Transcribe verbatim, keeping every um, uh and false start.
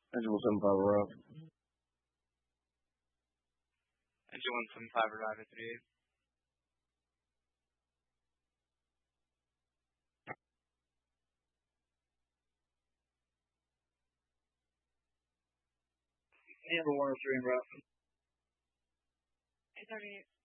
Engine one seven five arrived. Engine one seven five arrived at three eight. Number one oh three en route. eight thirty-eight.